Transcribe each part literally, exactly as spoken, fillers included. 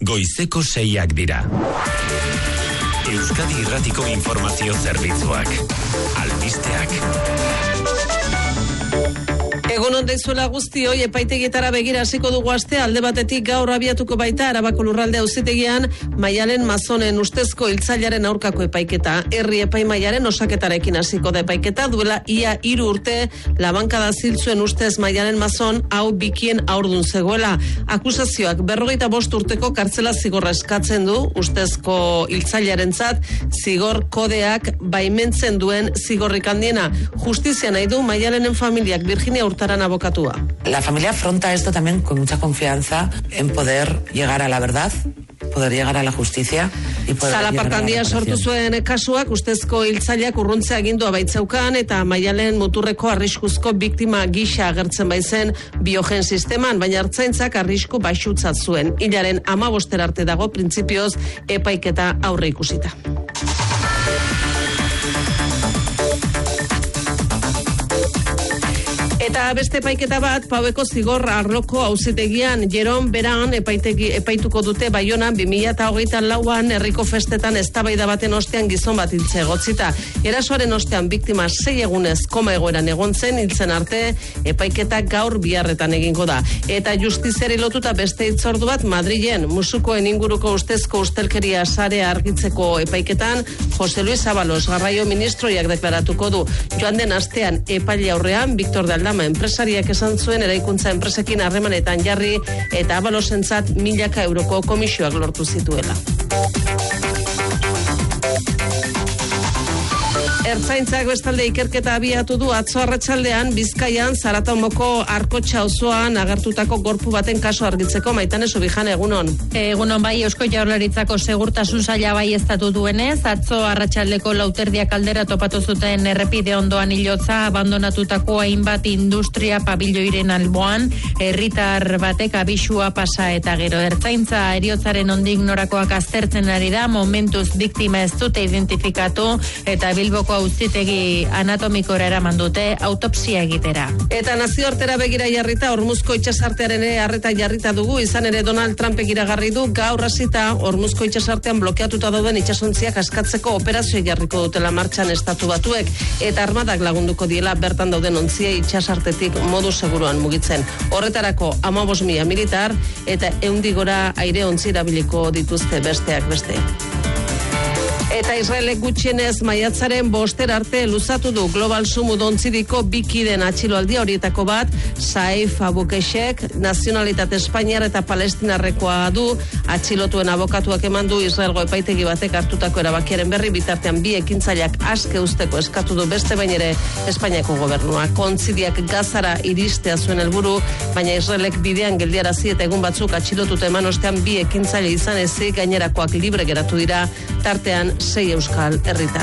goizeko seiak dira. Euskadi Irratiko Informazio Zerbitzuak. Albisteak. Egun on deizuela guztioi, epaitegietara begira hasiko dugu astea. Alde batetik gaur abiatuko baita Arabako Lurralde Auzitegian Maialen Mazonen ustezko hiltzailearen aurkako epaiketa. Herri epaimaiaren osaketarekin hasiko da epaiketa. Duela ia hiru urte labankada ziltzuen ustez Maialen Mazon hau bikien haurdun zegoela. Akusazioak berrogeita bost urteko kartzela zigorra eskatzen du ustezko hiltzailearentzat, zigor kodeak baimentzen duen zigorrik handiena. Justizia nahi du Maialenen familiak. Virginia Hurtaran, abokatua. La familia afronta esto también con mucha confianza en poder llegar a la verdad, poder llegar a la justicia y poder Zalapartandia sortu zuen kasuak ustezko hiltzaileak urruntzea agindua baitzeukan eta Maialen muturreko arriskuzko biktima gisa agertzen baizen biogen sisteman, baina ertzaintzak arrisku baxutzat zuen. Hilaren hamaboster arte dago printzipioz epaiketa aurre ikusita. Eta beste epaiketa bat, Paueko zigor arloko auzitegian Jeron Beran epaitegi, epaituko dute Baionan bi mila hogeita lauan herriko festetan eztabaida baten ostean gizon bat hiltze egotzita. Erasoaren ostean biktima sei egunez koma egoeran egon zen, hiltzen arte epaiketa gaur biharretan egingo da. Eta justiziari lotuta beste hitzordu bat Madrilen musukoen inguruko ustezko ustelkeria sarea argitzeko epaiketan Jose Luis Ábalos garraio ministroiak deklaratuko du. Joan den astean epaile aurrean Victor de Aldama enpresariak esan zuen eraikuntza enpresekin harremanetan jarri eta Abalosentzat milaka euroko komisioak lortu zituela. Ertzaintzak bestalde ikerketa abiatu du atzo arratsaldean Bizkaian Zarataumoko Arkotxa auzoan agertutako gorpu baten kaso argitzeko. Maitane Subijana, egunon. Egunon bai, Eusko Jaurlaritzako segurtasun saila bai estatu duenez, atzo arratsaldeko lauterdiak aldera topatu zuten errepide ondoan hilotza abandonatutako hainbat industria pabilloiren alboan, herritar batek abisua pasa eta gero. Ertzaintza heriotzaren ondik norakoak aztertzen ari da, momentuz biktima ez dute identifikatu eta Bilboko auzitegi anatomikora eraman dute autopsia egitera. Eta nazioartera begira jarrita Hormuzko itsasartearen ere harreta jarrita dugu, izan ere Donald Trumpek iragarri du gaur hasita Hormuzko itsasartean blokeatuta dauden itsasontziak askatzeko operazioa jarriko dutela martxan estatu batuek eta armadak lagunduko diela bertan dauden ontziei itsasartetik modu seguruan mugitzen. Horretarako hamabost mila militar eta ehundik gora aire ontzi erabiliko dituzte besteak beste. Eta Israelek gutxienez maiatzaren boster arte luzatu du Global Sumud ontzidiko bikiden atxiloaldia, horietako bat Saif Abukeshek, nazionalitate espainiar eta palestinarrekoa du. Atxilotuen abokatuak eman du Israelgo epaitegi batek hartutako erabakiaren berri, bitartean bi ekintzaileak aske uzteko eskatu du beste bain ere Espainiako gobernua. Kontzidiak Gazara iristea zuen helburu, baina Israelek bidean geldiarazi eta egun batzuk atxilotuta eman ostean bi ekintzaile izan ezik, gainerakoak libre geratu dira, tartean sei euskal herritar.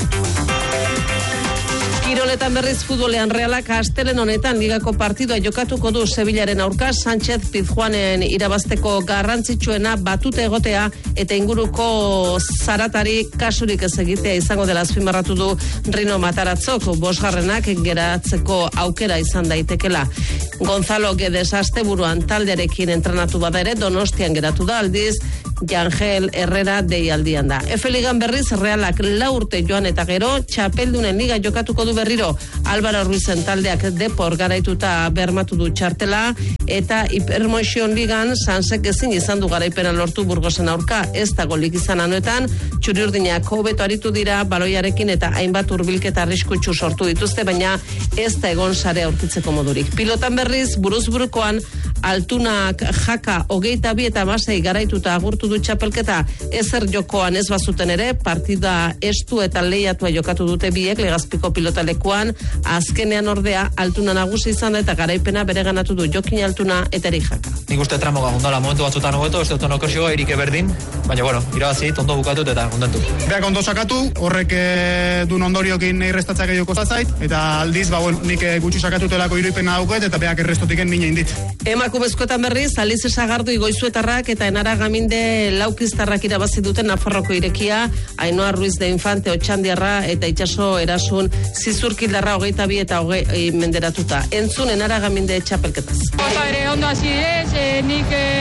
Kiroletan berriz futbolean Realak astelen honetan ligako partidua jokatuko du Sevillaren aurka. Sánchez Pizjuanen irabazteko garrantzitsuena batute egotea eta inguruko zaratari kasurik ez egitea izango dela azpimarratu du Rino Mataratzok. Bosgarrenak geratzeko aukera izan daitekela. Gonzalo Guedes asteburuan taldearekin entrenatu bada ere Donostian geratu da, aldiz Jangel Herrera deialdian da. F-Ligan berriz Realak lau urte joan eta gero txapeldunen liga jokatuko du berriro. Álvaro Ruizen taldeak Depor garaituta bermatu du txartela eta Hipermotion Ligan Sansek ezin izan du garaipena lortu Burgosen aurka. Ez dago lig izan anuetan, txuri-urdinak hobeto aritu dira baloiarekin eta hainbat hurbilketa arriskutsu sortu dituzte, baina ez da egon sare aurkitzeko modurik. Pilotan berriz buruz-burukoan Altunak jaka hogeita bi eta hamasei garaituta agurtu du txapelketa. Ezer jokoan ez bazuten ere, partida estu eta lehiatua jokatu dute biek Legazpiko pilotalekuan. Azkenean ordea Altuna nagusi izan da eta garaipena bereganatu du Jokin Altuna eta Erik Jaka. Nik uste tramoga gundala momentu batzutan hobeto, ez dut onokersioa Erik berdin, baina bueno, irabazi ondo bukatut eta kontentu. Beak ondo sakatu, horrek e, dun ondoriokin irrestatzak edo kosazait, eta aldiz, ba, bueno, nik gutxi sakatutelako iruipena dauket, eta beak errestotiken nina indit. Emakumezkoetan berriz, Alize Sagardu Igoizuetarrak eta Enara Gaminde Laukiztarrak irabazi duten Nafarroko irekia, Ainhoa Ruiz de Infante Otxandiarra eta Itxaso Erasun Zizurkildarra hogeita bi eta hogei menderatuta. Entzun Enara Gaminde txapelketaz. Oso ere ondo hasi ez, e, nik e,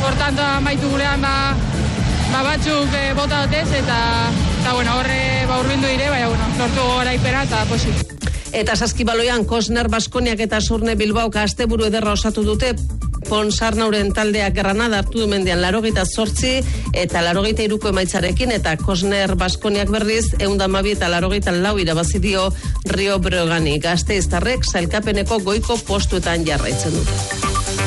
Hortanto amaitu gurean ba, ba batzuk e, bota dotez eta, eta bueno, horre ba urbildu dire, baina bueno, lortu garaipena eta posik. Eta saskibaloian Kosner Baskoniak eta Surne Bilbaok asteburu ederra osatu dute. Ponsarnauren taldeak Granada hartu du mendian larogeita zortzi eta larogeita iruko emaitzarekin, eta Kosner Baskoniak berriz ehun eta hamabi eta larogeita lau irabazi dio Rio Breogani. Gasteiztarrek sailkapeneko goiko postuetan jarraitzen dute.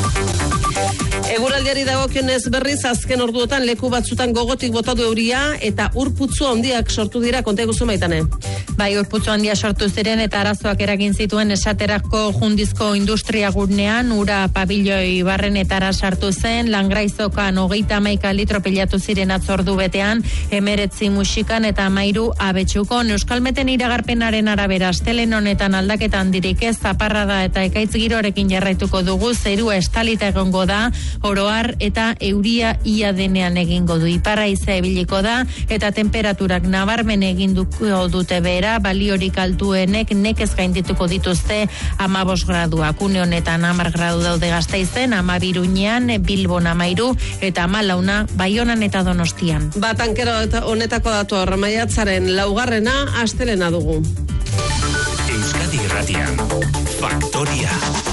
Eguraldiari dagokionez berriz azken orduotan leku batzutan gogotik botatu euria eta urputzu handiak sortu dira, konta eguzu Maitane. Bai, urputzu handia sortu ziren eta arazoak eragin zituen esaterako Jundizko industria gunean, ura pabilloi barrenetara sartu zen, Langraizokan hogeita hamaika litro pilatu ziren atzordu betean, emeretzi musikan eta amairu abetsukon. Euskalmeten iragarpenaren arabera astelen honetan aldaketan dirik ez, zaparrada eta ekaitz giroarekin jarraituko dugu, zerua estalita egongo da, oroar eta euria ia denean egingo du. Iparra izea ebiliko da eta temperaturak nabarmen eginduko dute bera, baliorik altuenek nekez gaindituko dituzte amabos graduak. Une honetan amar gradu daude Gasteizen, amabiruñean, Bilbon amairu eta amalauna Baionan eta Donostian. Batankero honetako datu horra maiatzaren laugarrena astelena dugu. Euskadi Irratian, Faktoria.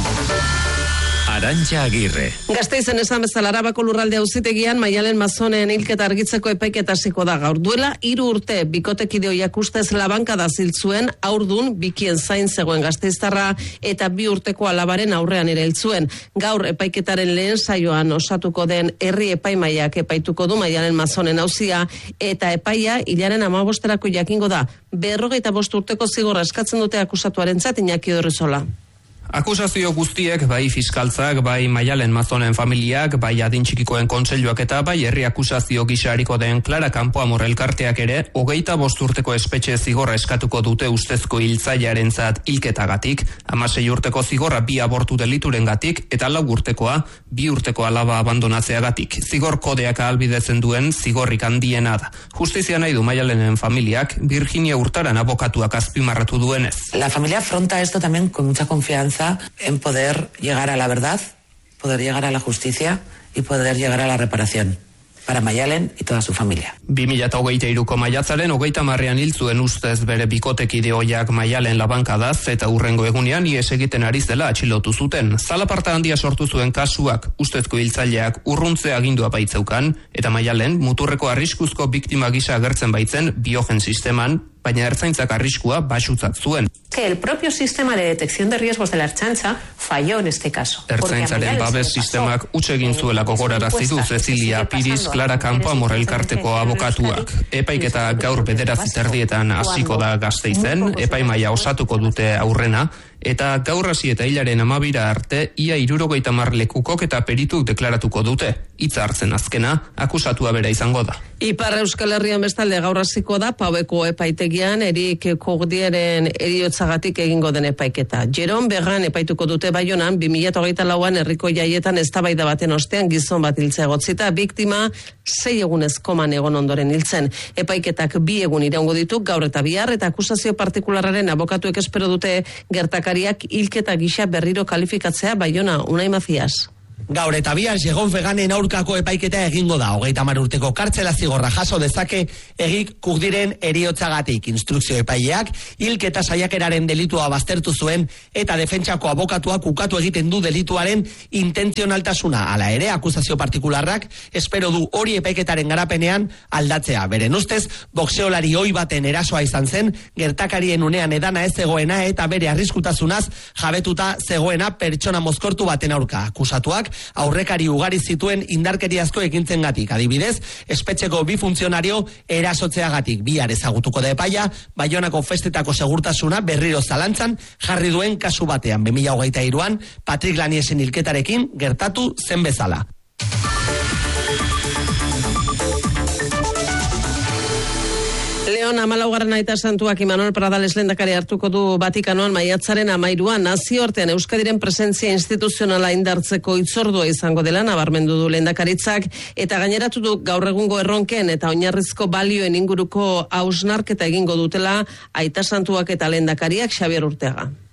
Arantxa Agirre. Gasteizen esan bezala Arabako lurralde auzitegian Maialen Mazonen hilketa argitzeko epaiketa hasiko da gaur. Duela hiru urte bikotekide ohiak ustez labankada ziltzuen, haurdun bikien zain zegoen gasteiztarra eta bi urteko alabaren aurrean ere hiltzuen. Gaur epaiketaren lehen saioan osatuko den herri epaimaiak epaituko du Maialen Mazonen auzia eta epaia hilaren hamabosterako jakingo da. Berrogeita bost urteko zigorra eskatzen dute akusatuarentzat Iñaki Odriozola. Akusazio guztiek, bai fiskaltzak, bai Maialen Mazonen familiak, bai adin txikikoen kontseiluak eta bai herri akusazio gisariko den Clara Campoamor elkarteak ere, hogeita bost urteko espetxe zigorra eskatuko dute ustezko hiltzailearentzat hilketagatik, hamasei urteko zigorra bi abortu deliturengatik eta lau urtekoa bi urteko alaba abandonatzeagatik. Zigor kodeak ahalbidetzen duen zigorrik handiena da. Justizia nahi du Maialenen familiak, Virginia Hurtaran abokatuak azpimarratu duenez. La familia afronta esto también con mucha confianza en poder llegar a la verdad, poder llegar a la justicia y poder llegar a la reparación para Maialen y toda su familia. bi mila hogeita hiruko maiatzaren hogeita marrean hil zuen ustez bere bikotekide ohiak Maialen labankadaz eta urrengo egunean ihes egiten ari zela atxilotu zuten. Zalaparta handia sortu zuen kasuak, ustezko hiltzaileak urruntze agindua baitzeukan eta Maialen muturreko arriskuzko biktima gisa agertzen baitzen biogen sisteman, baina ertzaintzak arriskua baxutzat zuen. Que el propio sistema de detección de riesgos de la Ertzaintza falló en este caso. Ertzaintzaren babes sistemak huts egin zuelako gogorarazi du Cecilia Piriz Clara Campoamor elkarteko abokatuak. Epaiketa gaur bederatzi terdietan hasiko da Gasteizen, epaimaia osatuko dute aurrena, eta gaur hasi eta hilaren amabira arte ia hirurogeita hamar lekukok eta perituk deklaratuko dute. Hitza hartzen azkena, akusatua bera izango da. Ipar Euskal Herrian bestalde gaur hasiko da Paueko epaitegian Erik Kurdieren heriotzagatik egingo den epaiketa. Jeron Berran epaituko dute Baionan bi mila hogeita lauan herriko jaietan eztabaida baten ostean gizon bat hiltzea egotzita, biktima sei egunez koman egon ondoren hiltzen. Epaiketak bi egun iraungo ditu gaur eta bihar, eta akusazio partikularraren abokatuek espero dute gertakariak hilketa gisa berriro kalifikatzea. Baiona, Unai Macias. Gaur eta bihar Jegon Veganen aurkako epaiketa egingo da. Hogeita hamar urteko kartzela zigorra jaso dezake Erik Kurdiren heriotzagatik. Instrukzio epaileak hilketa saiakeraren delitua baztertu zuen eta defentsako abokatuak ukatu egiten du delituaren intentzionaltasuna. Hala ere, akusazio partikularrak espero du hori epaiketaren garapenean aldatzea. Beren ustez, boxeolari ohi baten erasoa izan zen, gertakarien unean edana ez zegoena eta bere arriskutasunaz jabetuta zegoena pertsona mozkortu baten aurka. Akusatuak aurrekari ugari zituen indarkeriazko ekintzengatik. Adibidez, espetxeko bi funtzionario erasotzeagatik. Bihar ezagutuko da epaia, Baionako festetako segurtasuna berriro zalantzan jarri duen kasu batean. bi mila hogeita hiruan Patrik Laniesen hilketarekin gertatu zen bezala. Leon amalaugarren aita santuak Imanol Pradales lehendakari hartuko du Vatikanoan maiatzaren amairuan. Nazioartean Euskadiren presentzia instituzionala indartzeko hitzordua izango dela nabarmendu du lehendakaritzak, eta gaineratu du gaur egungo erronken eta oinarrizko balioen inguruko hausnarketa egingo dutela aita santuak eta lehendakariak. Xabier Urteaga.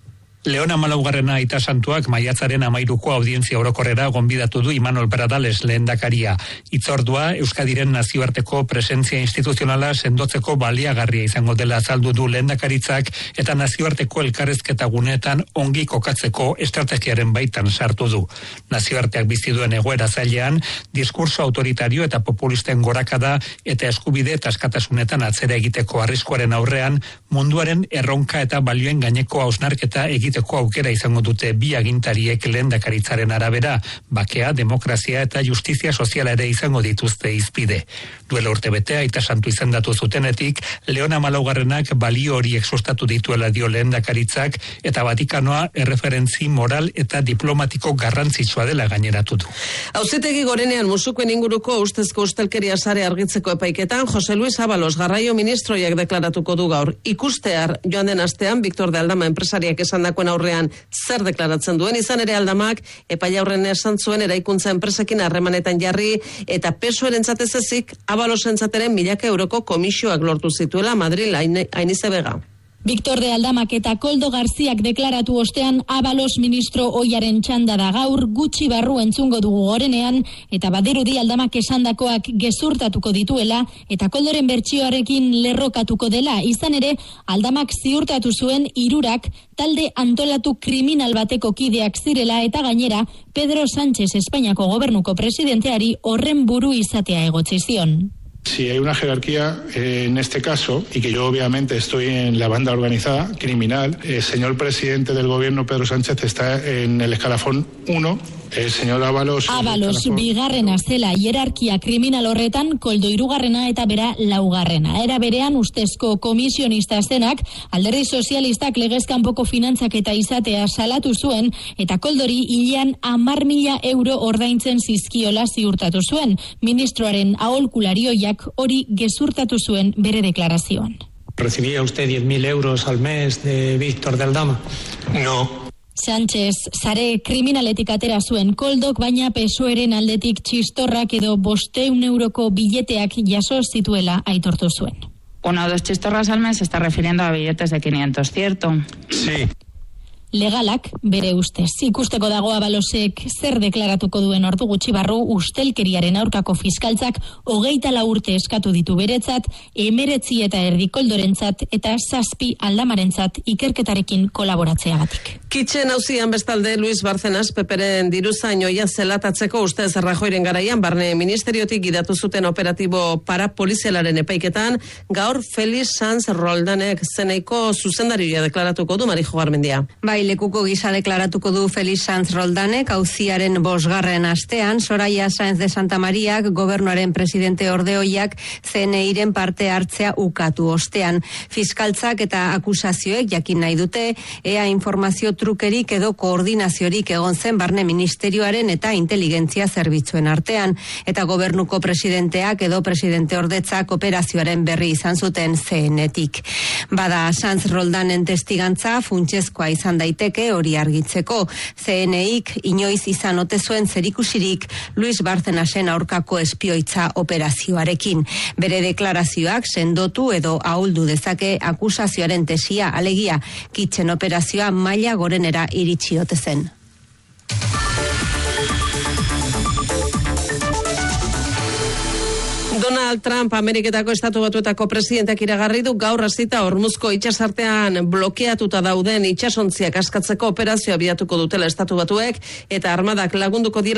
Leona Malaugarrena Aita Santuak maiatzaren amairuko audientzia orokorrera gonbidatu du Imanol Pradales lehendakaria. Itzordua Euskadiren nazioarteko presentzia instituzionala sendotzeko baliagarria izango dela azaldu du lehendakaritzak eta nazioarteko elkarrezketa guneetan ongi kokatzeko estrategiaren baitan sartu du. Nazioarteak bizi duen egoera zailean, diskurso autoritario eta populisten gorakada eta eskubide eta askatasunetan atzera egiteko arriskuaren aurrean, munduaren erronka eta balioen gaineko hausnarketa egiteko aukera izango dute bi agintariek lehendakaritzaren arabera, bakea, demokrazia eta justizia soziala ere izango dituzte izpide. Duela urtebete Aita Santu izendatu zutenetik, Leona Malaugarrenak balio horiek sustatu dituela dio lehendakaritzak eta Vatikanoa erreferentzi moral eta diplomatiko garrantzitsua dela gaineratu du. Auzitegi Gorenean musukoen inguruko ustezko ustelkeria sare argitzeko epaiketan Jose Luis Ábalos garraio ministroiak deklaratuko du gaur. Ikustear joan den astean Victor de Aldama enpresariak esandakoen aurrean zer deklaratzen duen, izan ere Aldamak epaia aurren esan zuen eraikuntza enpresekin harremanetan jarri eta pesoerentzat ez ezik Abalosentzateren milaka euroko komisioak lortu zituela Madril Ainize Bega. Victor de Aldamak eta Koldo Garziak deklaratu ostean Ábalos ministro oiaren txanda da gaur gutxi barru entzungo dugu Gorenean eta badirudi Aldamak esandakoak gezurtatuko dituela eta Koldoren bertsioarekin lerrokatuko dela. Izan ere, Aldamak ziurtatu zuen hirurak talde antolatu kriminal bateko kideak zirela eta gainera Pedro Sánchez Espainiako gobernuko presidenteari horren buru izatea egotzi zion. Si hay una jerarquía eh, en este caso, y que yo obviamente estoy en la banda organizada, criminal, el señor presidente del gobierno, Pedro Sánchez, está en el escalafón uno, el señor Ábalos... Ábalos bigarrena zela hierarkia kriminal horretan, Koldo hirugarrena eta bera laugarrena. Era berean ustezko komisionista zenak, Alderdi Sozialistak legezkanpoko finantzak eta izatea salatu zuen, eta Koldori hilean hamar mila euro ordaintzen zizkiola ziurtatu zuen. Ministroaren aholkularioiak hori gezurtatu zuen bere deklarazioan. ¿Recibía usted diez mil euros al mes de Víctor de Aldama? No. Sánchez sare kriminaletik atera zuen Koldok, baina pesoeren aldetik txistorrak edo bosteun euroko billeteak jaso zituela aitortu zuen. Una o dos chistorras al mes se está refiriendo a billetes de quinientos, ¿cierto? Sí. Legalak, bere ustez, ikusteko dago Ábalosek zer deklaratuko duen ordu gutxi barru ustelkeriaren aurkako fiskaltzak hogeita lau urte eskatu ditu beretzat, emeretzi eta erdi Koldorentzat eta zazpi Aldamarentzat ikerketarekin kolaboratzeagatik. Kitxen auzian bestalde Luis Bárcenas peperen diruzain oia zelatatzeko ustez Rajoyren garaian barne ministeriotik gidatu zuten operatibo parapolizialaren epaiketan, gaur Felix Sanz Roldanek zeneiko zuzendarioa deklaratuko du Marijo Garmendia. Bai, lekuko gisa deklaratuko du Felix Sanz Roldanek auziaren bosgarren astean, Soraya Sáenz de Santa Mariak gobernuaren presidente ordeoiak C N I-ren parte hartzea ukatu ostean. Fiskaltzak eta akusazioek jakin nahi dute ea informazio trukerik edo koordinaziorik egon zen barne ministerioaren eta inteligentzia zerbitzuen artean, eta gobernuko presidenteak edo presidente ordetzak operazioaren berri izan zuten C N-tik. Bada Sanz Roldanen testigantza funtsezkoa izan daiteke hori argitzeko. C N I-k inoiz izan ote zuen zerikusirik Luis Bárcenasen aurkako espioitza operazioarekin. Bere deklarazioak sendotu edo ahuldu dezake akusazioaren tesia, alegia Kitxen operazioa maila gorenera iritsi ote zen. Donald Trump, Ameriketako Estatu Batuetako presidenteak iragarri du gaur hasita Hormuzko itsasartean blokeatuta dauden itsasontziak askatzeko operazioa abiatuko dutela Estatu Batuek eta armadak lagunduko diela